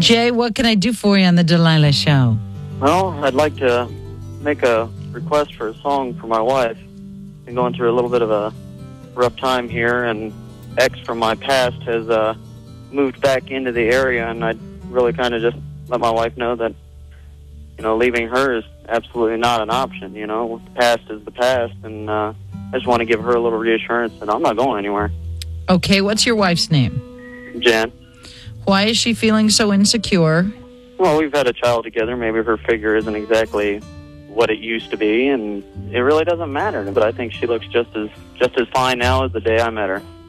Jay, what can I do for you on the Delilah Show? Well, I'd like to make a request for a song for my wife. Been going through a little bit of a rough time here, and ex from my past has moved back into the area, and I'd really kind of just let my wife know that, leaving her is absolutely not an option. The past is the past, and I just want to give her a little reassurance that I'm not going anywhere. Okay, what's your wife's name? Jen. Why is she feeling so insecure? Well, we've had a child together. Maybe her figure isn't exactly what it used to be, and it really doesn't matter. But I think she looks just as fine now as the day I met her.